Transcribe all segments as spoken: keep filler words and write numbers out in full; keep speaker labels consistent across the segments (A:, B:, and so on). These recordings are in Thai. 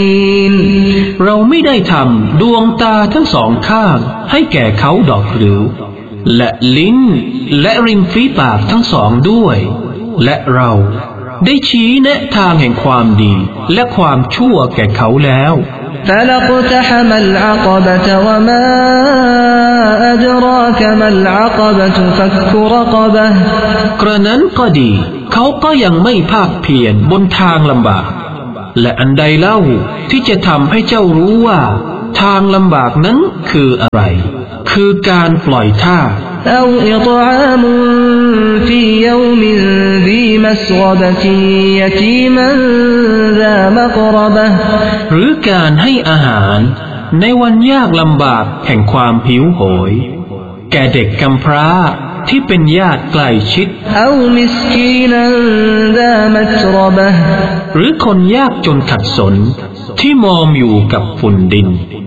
A: เราไม่ได้ทำดวงตาทั้งสองข้างให้แก่เขาดอกหรือและลิ้นและริมฝีปากทั้งสองด้วยและเราได้ชี้แนะทางแห่งความดีและความชั่วแก่เขาแล้ว
B: فلقتحم العقبة وما أدراك ما العقبة فك رقبة
A: กระนั้นก็ดีเขาก็ยังไม่ภาคเพียรบนทางลำบากและอันใดเล่าที่จะทำให้เจ้ารู้ว่าทางลำบากนั้นคืออะไรคือการปล่อยท่า
B: أو إطعام في يوم ذي مسغبة يتيما ذا مقربة
A: หรือการให้อาหารในวันยากลำบากแห่งความหิวโหยแก่เด็กกำพร้าที่เป็นญาติใกล้ชิด
B: أو مسكينا ذا متربة
A: หรือคนยากจนขัดสนที่มอมอยู่กับฝุ่นดิน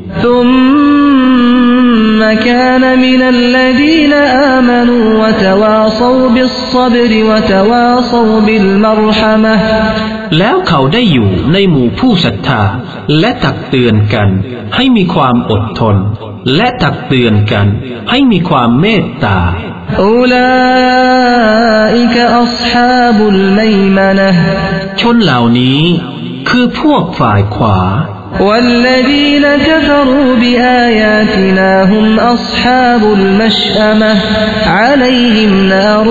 B: ثم كان من الذين آمنوا وتواصوا بالصبر وتواصوا بالمرحمة
A: แล้วเขาได้อยู่ในหมู่ผู้ศรัทธาและตักเตือนกันให้มีความอดทนและตักเตือนกันให้มีความเมตตา
B: أولئك أصحاب الميمنة
A: ชนเหล่านี้คือพวกฝ่ายขวา
B: والذين كفروا بآياتنا هم أصحاب المشأمة عليهم نار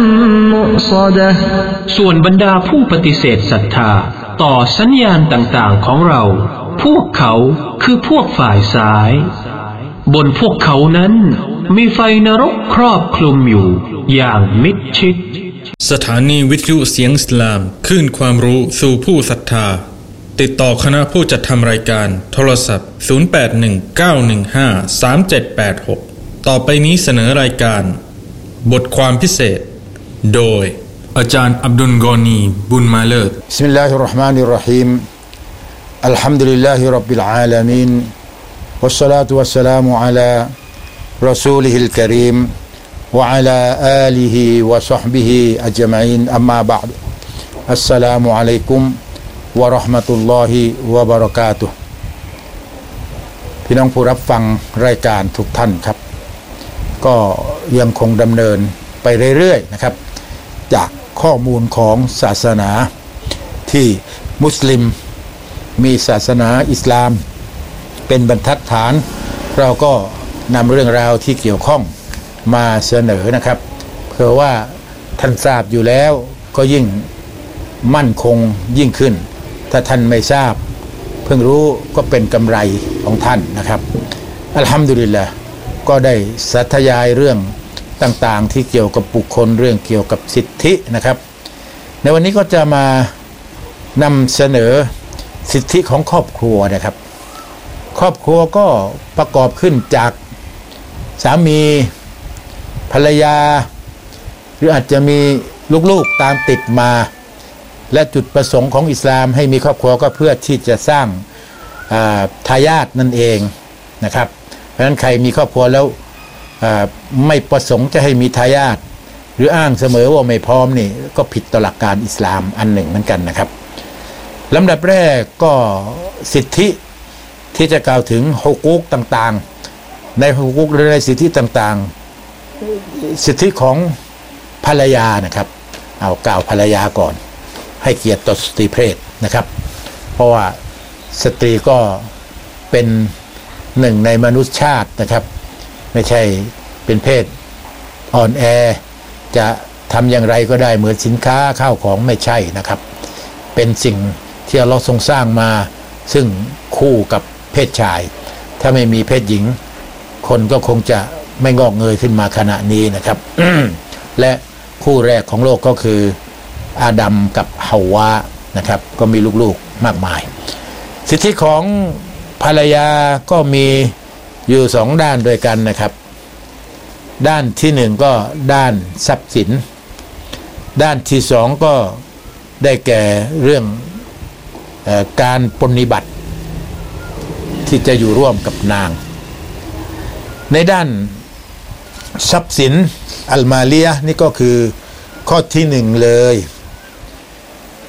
B: مؤصدة
A: ส่วนบรรดาผู้ปฏิเสธศรัทธาต่อสัญญาณต่างๆของเราพวกเขาคือพวกฝ่ายซ้ายบนพวกเขานั้นมีไฟนรกครอบคลุมอยู่อย่างมิดชิด
C: สถานีวิทยุเสียงอิสลามคลื่นความรู้สู่ผู้ศรัทธาติดต่อคณะผู้จัดทำรายการโทรศัพท์ศูนย์ แปด หนึ่ง เก้า หนึ่ง ห้า สาม เจ็ด แปด หกต่อไปนี้เสนอรายการบทความพิเศษโดยอาจารย์อับดุลกอนีบุญมาเลิศ
D: บิสมิลลาฮิรเราะห์มานิรเราะฮีมอัลฮัมดุลิลลาฮิร็อบบิลอาลามีนวัสศอลาตุวัสสลามุอะลารอซูลิฮิลกะรีมวะอะลาอาลิฮิวะศอฮบิฮิอัจมัยนอัมมาบะอ์ดอัสสลามุอะลัยกุมวะเราะห์มะตุลลอฮิวะบะเราะกาตุฮ์พี่น้องผู้รับฟังรายการทุกท่านครับก็ยังคงดำเนินไปเรื่อยๆนะครับจากข้อมูลของศาสนาที่มุสลิมมีศาสนาอิสลามเป็นบรรทัดฐานเราก็นำเรื่องราวที่เกี่ยวข้องมาเสนอนะครับเพื่อว่าท่านทราบอยู่แล้วก็ยิ่งมั่นคงยิ่งขึ้นถ้าท่านไม่ทราบเพิ่งรู้ก็เป็นกำไรของท่านนะครับอัลฮัมดุลิลละห์ก็ได้สาธยายเรื่องต่างๆที่เกี่ยวกับบุคคลเรื่องเกี่ยวกับสิทธินะครับในวันนี้ก็จะมานำเสนอสิทธิของครอบครัวนะครับครอบครัวก็ประกอบขึ้นจากสามีภรรยาหรืออาจจะมีลูกๆตามติดมาและจุดประสงค์ของอิสลามให้มีครอบครัวก็เพื่อที่จะสร้างทายาทนั่นเองนะครับเพราะฉะนั้นใครมีครอบครัวแล้วไม่ประสงค์จะให้มีทายาทหรืออ้างเสมอว่าไม่พร้อมนี่ก็ผิดต่อหลักการอิสลามอันหนึ่งเหมือนกันนะครับลำดับแรกก็สิทธิที่จะกล่าวถึงฮุกูกต่างๆในฮุกูกหรือในสิทธิต่างๆสิทธิของภรรยานะครับเอากล่าวภรรยาก่อนให้เกียรติต่อสตรีเพศนะครับเพราะว่าสตรีก็เป็นหนึ่งในมนุษยชาตินะครับไม่ใช่เป็นเพศอ่อนแอจะทำอย่างไรก็ได้เหมือนสินค้าข้าวของไม่ใช่นะครับเป็นสิ่งที่อัลเลาะห์ทรงสร้างมาซึ่งคู่กับเพศชายถ้าไม่มีเพศหญิงคนก็คงจะไม่งอกเงยขึ้นมาขณะนี้นะครับ และคู่แรกของโลกก็คืออาดัมกับฮาวานะครับก็มีลูกๆมากมายสิทธิของภรรยาก็มีอยู่สองด้านด้วยกันนะครับด้านที่หนึ่งก็ด้านทรัพย์สินด้านที่สองก็ได้แก่เรื่องเอ่อการปฏิบัติที่จะอยู่ร่วมกับนางในด้านทรัพย์สินอัลมาเลียนี่ก็คือข้อที่หนึ่งเลย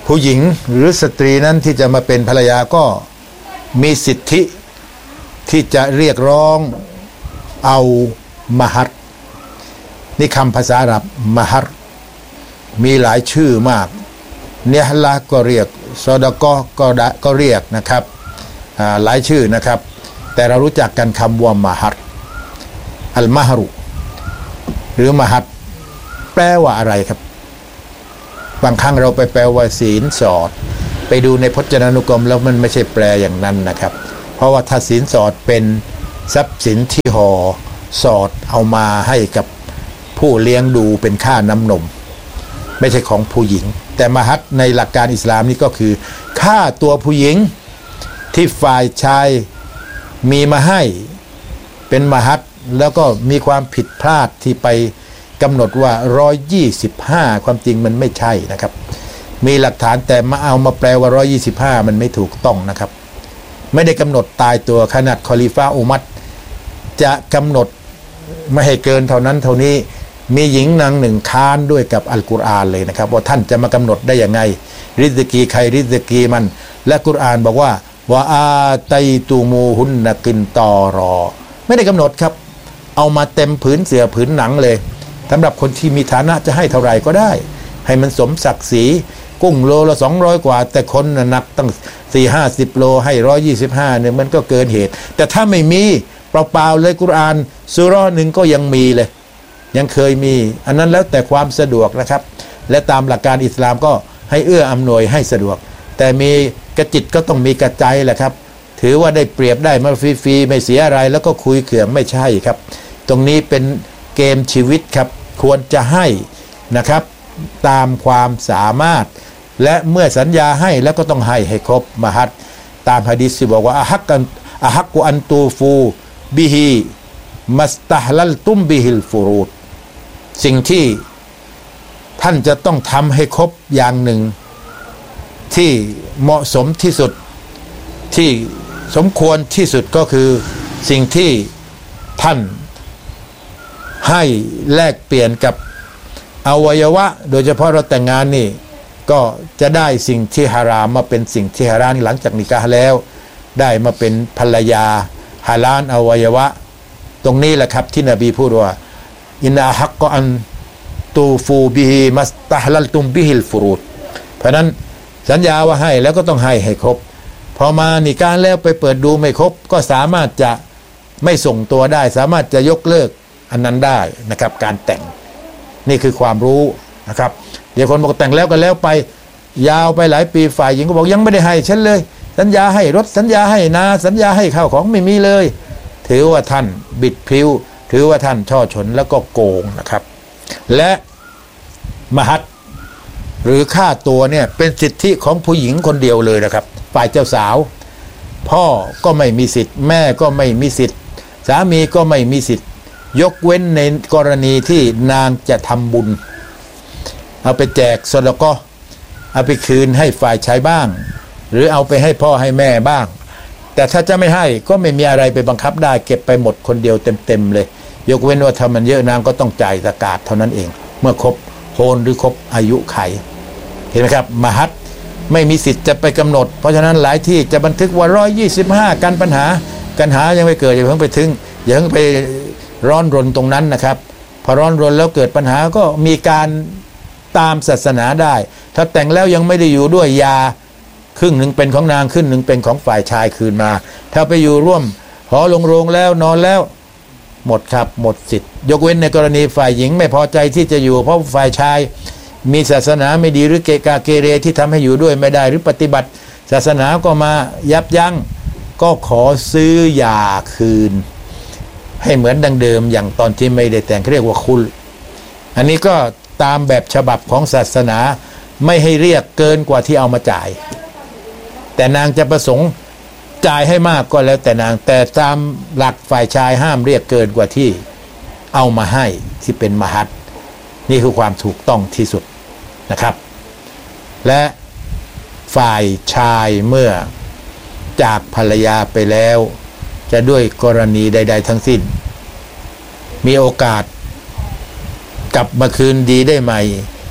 D: ผู้หญิงหรือสตรีนั้นที่จะมาเป็นภรรยาก็มีสิทธิที่จะเรียกร้องเอามะฮัรนี่คำภาษาอาหรับมะฮัรมีหลายชื่อมากเนียฮ์ละก็เรียกซอดะกอก็ได้ก็เรียกนะครับหลายชื่อนะครับแต่เรารู้จักกันคำว่ามะฮัรอัลมะฮรุหรือมะฮัรแปลว่าอะไรครับบางครั้งเราไปแปลว่าศีลสอดไปดูในพจนานุกรมแล้วมันไม่ใช่แปลอย่างนั้นนะครับเพราะว่าถ้าศีลสอดเป็นทรัพย์สินที่ห่อสอดเอามาให้กับผู้เลี้ยงดูเป็นค่าน้ำนมไม่ใช่ของผู้หญิงแต่มะฮัรในหลักการอิสลามนี่ก็คือค่าตัวผู้หญิงที่ฝ่ายชายมีมาให้เป็นมะฮัรแล้วก็มีความผิดพลาดที่ไปกำหนดว่าหนึ่งร้อยยี่สิบห้าความจริงมันไม่ใช่นะครับมีหลักฐานแต่มาเอามาแปลว่าหนึ่งร้อยยี่สิบห้ามันไม่ถูกต้องนะครับไม่ได้กำหนดตายตัวขนาดคอลิฟาอุมัรจะกำหนดไม่ให้เกินเท่านั้นเท่านี้มีหญิงนางหนึ่งค้านด้วยกับอัลกุรอานเลยนะครับว่าท่านจะมากำหนดได้ยังไงริซกีใครริซกีมันและกุรอานบอกว่าวะอาตัยตูมูฮุนนะกินตอรอไม่ได้กำหนดครับเอามาเต็มผืนเสือผืนหนังเลยสำหรับคนที่มีฐานะจะให้เท่าไหร่ก็ได้ให้มันสมศักดิ์ศรีกุ้งโลละสองร้อยกว่าแต่คนหนักตั้งสี่ห้าสิบโลให้ร้อยยี่สิบห้าเนี่ยมันก็เกินเหตุแต่ถ้าไม่มีเปล่าๆเลยกุรอานซูเราะห์หนึ่งก็ยังมีเลยยังเคยมีอันนั้นแล้วแต่ความสะดวกนะครับและตามหลักการอิสลามก็ให้เอื้ออำนวยให้สะดวกแต่มีกระจิตก็ต้องมีกระใจแหละครับถือว่าได้เปรียบได้มาฟรีๆไม่เสียอะไรแล้วก็คุยเขื่อมไม่ใช่ครับตรงนี้เป็นเกมชีวิตครับควรจะให้นะครับตามความสามารถและเมื่อสัญญาให้แล้วก็ต้องให้ให้ครบมะฮัรตามหะดีษที่บอกว่าอะฮักกันอะฮักกุอันตูฟูบิฮิมัสตะฮลัลตุมบิฮิลฟูรูดสิ่งที่ท่านจะต้องทำให้ครบอย่างหนึ่งที่เหมาะสมที่สุดที่สมควรที่สุดก็คือสิ่งที่ท่านให้แลกเปลี่ยนกับอวัยวะโดยเฉพาะเราแต่งงานนี่ก็จะได้สิ่งที่ฮารามมาเป็นสิ่งที่ฮาลาลหลังจากนิกาฮ์แล้วได้มาเป็นภรรยาฮาลาลอวัยวะตรงนี้แหละครับที่นบีพูดว่าอินนาฮักกอันตูฟูบิฮิมัสตะฮลัลตุมบิฮิลฟูรูดเพราะนั้นสัญญาว่าให้แล้วก็ต้องให้ให้ครบพอมานิกาฮ์แล้วไปเปิดดูไม่ครบก็สามารถจะไม่ส่งตัวได้สามารถจะยกเลิกอันนั้นได้นะครับการแต่งนี่คือความรู้นะครับเดี๋ยวคนบอกแต่งแล้วก็แล้วไปยาวไปหลายปีฝ่ายหญิงก็บอกยังไม่ได้ให้ฉันเลยสัญญาให้รถสัญญาให้นาสัญญาให้ข้าวของไม่มีเลยถือว่าท่านบิดพลิ้วถือว่าท่านช่อฉนแล้วก็โกงนะครับและมะฮัรหรือค่าตัวเนี่ยเป็นสิทธิของผู้หญิงคนเดียวเลยนะครับฝ่ายเจ้าสาวพ่อก็ไม่มีสิทธิ์แม่ก็ไม่มีสิทธิ์สามีก็ไม่มีสิทธิ์ยกเว้นในกรณีที่นางจะทำบุญเอาไปแจกซอดะกอฮ์เอาไปคืนให้ฝ่ายชายบ้างหรือเอาไปให้พ่อให้แม่บ้างแต่ถ้าจะไม่ให้ก็ไม่มีอะไรไปบังคับได้เก็บไปหมดคนเดียวเต็มๆเลยยกเว้นว่าถ้ามันเยอะนางก็ต้องจ่ายซะกาตเท่านั้นเองเมื่อครบโฮนหรือครบอายุไขเห็นไหมครับมะฮัรไม่มีสิทธิ์จะไปกำหนดเพราะฉะนั้นหลายที่จะบันทึกว่าหนึ่งร้อยยี่สิบห้ากันปัญหากันหายังไม่เกิดอย่าเพิ่งไปถึงอย่าเพิ่งไปร้อนรนตรงนั้นนะครับพอร้อนรนแล้วเกิดปัญหาก็มีการตามศาสนาได้ถ้าแต่งแล้วยังไม่ได้อยู่ด้วยยาครึ่งหนึ่งเป็นของนางครึ่งหนึ่งเป็นของฝ่ายชายคืนมาถ้าไปอยู่ร่วมหอลงโรงแล้วนอนแล้วหมดครับหมดสิทธิ์ยกเว้นในกรณีฝ่ายหญิงไม่พอใจที่จะอยู่เพราะฝ่ายชายมีศาสนาไม่ดีหรือเกกาเกเรที่ทำให้อยู่ด้วยไม่ได้หรือปฏิบัติศาสนาก็มายับยั้งก็ขอซื้อหย่าคืนให้เหมือนดังเดิมอย่างตอนที่ไม่ได้แต่งเรียกว่าคุลอันนี้ก็ตามแบบฉบับของศาสนาไม่ให้เรียกเกินกว่าที่เอามาจ่ายแต่นางจะประสงค์จ่ายให้มากก็แล้วแต่นางแต่ตามหลักฝ่ายชายห้ามเรียกเกินกว่าที่เอามาให้ที่เป็นมะฮัรนี่คือความถูกต้องที่สุดนะครับและฝ่ายชายเมื่อจากภรรยาไปแล้วจะด้วยกรณีใดๆทั้งสิ้นมีโอกาสกลับมาคืนดีได้ใหม่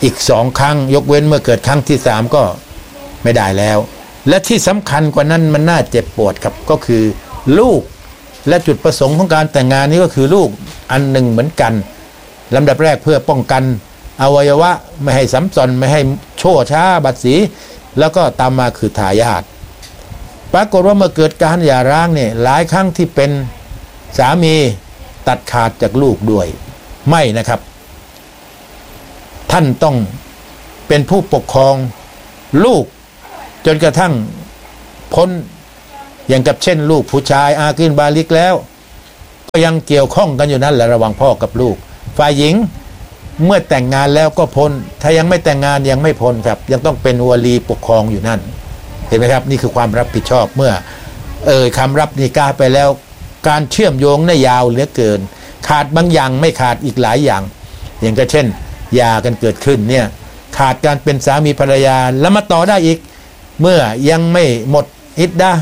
D: อีกสองครั้งยกเว้นเมื่อเกิดครั้งที่สามก็ไม่ได้แล้วและที่สำคัญกว่านั้นมันน่าเจ็บปวดครับก็คือลูกและจุดประสงค์ของการแต่งงานนี้ก็คือลูกอันหนึ่งเหมือนกันลำดับแรกเพื่อป้องกันอวัยวะไม่ให้ซ้ำซ้อนไม่ให้โชว์ช้าบัดสีแล้วก็ตามมาคือทายาทปรากฏว่าเมื่อเกิดการหย่าร้างเนี่ยหลายครั้งที่เป็นสามีตัดขาดจากลูกด้วยไม่นะครับท่านต้องเป็นผู้ปกครองลูกจนกระทั่งพ้นอย่างกับเช่นลูกผู้ชายอากินบาลิกแล้วก็ยังเกี่ยวข้องกันอยู่นั่นแหละระหว่างพ่อกับลูกฝ่ายหญิงเมื่อแต่งงานแล้วก็พ้นถ้ายังไม่แต่งงานยังไม่พ้นครับยังต้องเป็นวลีปกครองอยู่นั่นเห็นไหมครับนี่คือความรับผิดชอบเมื่อเอ่ยคำรับนิกาไปแล้วการเชื่อมโยงน่ายาวเหลือเกินขาดบางอย่างไม่ขาดอีกหลายอย่างอย่างเช่นหย่ากันเกิดขึ้นเนี่ยขาดการเป็นสามีภรรยาแล้วมาต่อได้อีกเมื่อยังไม่หมดอิดดะห์